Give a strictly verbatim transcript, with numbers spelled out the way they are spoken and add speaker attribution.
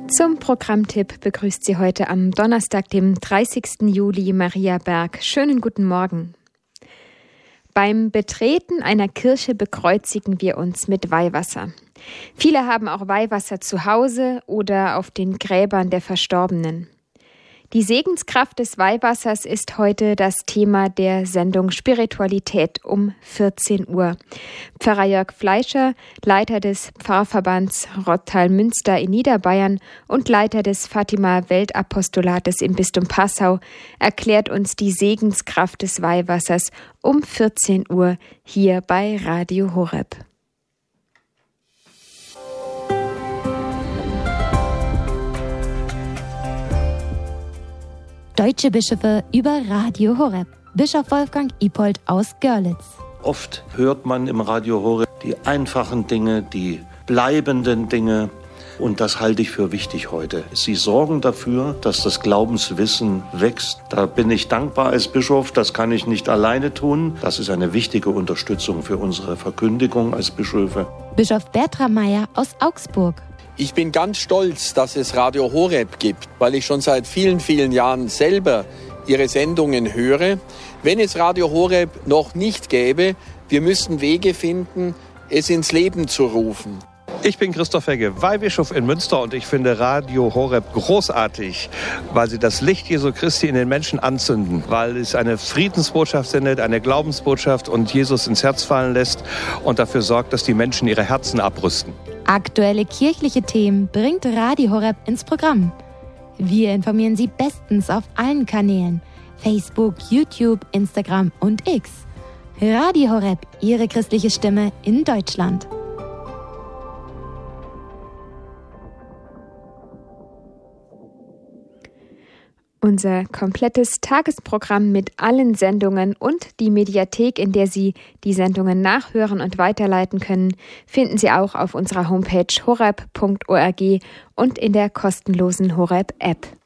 Speaker 1: Zum Programmtipp begrüßt Sie heute am Donnerstag, dem dreißigsten Juli, Maria Berg. Schönen guten Morgen. Beim Betreten einer Kirche bekreuzigen wir uns mit Weihwasser. Viele haben auch Weihwasser zu Hause oder auf den Gräbern der Verstorbenen. Die Segenskraft des Weihwassers ist heute das Thema der Sendung Spiritualität um vierzehn Uhr. Pfarrer Jörg Fleischer, Leiter des Pfarrverbands Rottal-Münster in Niederbayern und Leiter des Fatima-Weltapostolates im Bistum Passau, erklärt uns die Segenskraft des Weihwassers um vierzehn Uhr hier bei Radio Horeb.
Speaker 2: Deutsche Bischöfe über Radio Horeb. Bischof Wolfgang Ippold aus Görlitz.
Speaker 3: Oft hört man im Radio Horeb die einfachen Dinge, die bleibenden Dinge. Und das halte ich für wichtig heute. Sie sorgen dafür, dass das Glaubenswissen wächst. Da bin ich dankbar als Bischof. Das kann ich nicht alleine tun. Das ist eine wichtige Unterstützung für unsere Verkündigung als Bischöfe.
Speaker 2: Bischof Bertram Meyer aus Augsburg.
Speaker 4: Ich bin ganz stolz, dass es Radio Horeb gibt, weil ich schon seit vielen, vielen Jahren selber Ihre Sendungen höre. Wenn es Radio Horeb noch nicht gäbe, wir müssten Wege finden, es ins Leben zu rufen.
Speaker 5: Ich bin Christoph Hegge, Weihbischof in Münster, und ich finde Radio Horeb großartig, weil sie das Licht Jesu Christi in den Menschen anzünden, weil es eine Friedensbotschaft sendet, eine Glaubensbotschaft und Jesus ins Herz fallen lässt und dafür sorgt, dass die Menschen ihre Herzen abrüsten.
Speaker 2: Aktuelle kirchliche Themen bringt Radio Horeb ins Programm. Wir informieren Sie bestens auf allen Kanälen: Facebook, YouTube, Instagram und X. Radio Horeb, Ihre christliche Stimme in Deutschland.
Speaker 1: Unser komplettes Tagesprogramm mit allen Sendungen und die Mediathek, in der Sie die Sendungen nachhören und weiterleiten können, finden Sie auch auf unserer Homepage horeb punkt org und in der kostenlosen Horeb-App.